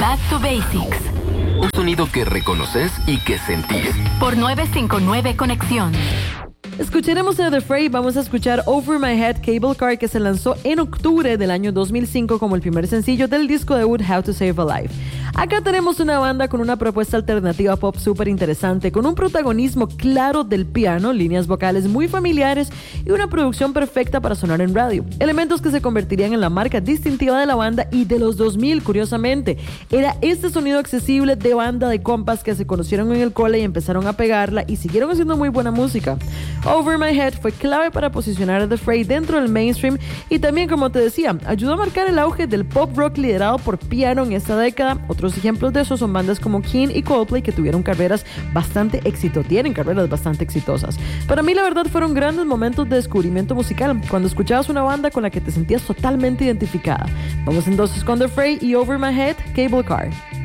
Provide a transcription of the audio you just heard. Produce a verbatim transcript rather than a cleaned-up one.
Back to Basics. Un sonido que reconoces y que sentís. Por novecientos cincuenta y nueve Conexión. Escucharemos a The Fray, vamos a escuchar Over My Head Cable Car, que se lanzó en octubre del año dos mil cinco como el primer sencillo del disco debut How to Save a Life. Acá tenemos una banda con una propuesta alternativa pop súper interesante, con un protagonismo claro del piano, líneas vocales muy familiares y una producción perfecta para sonar en radio. Elementos que se convertirían en la marca distintiva de la banda y de los dos mil, curiosamente. Era este sonido accesible de banda de compas que se conocieron en el cole y empezaron a pegarla y siguieron haciendo muy buena música. Over My Head fue clave para posicionar a The Fray dentro del mainstream y también, como te decía, ayudó a marcar el auge del pop rock liderado por piano en esta década. Otros ejemplos de eso son bandas como Keane y Coldplay, que tuvieron carreras bastante exitosas, tienen carreras bastante exitosas. Para mí, la verdad, fueron grandes momentos de descubrimiento musical, cuando escuchabas una banda con la que te sentías totalmente identificada. Vamos entonces con The Fray y Over My Head, Cable Car.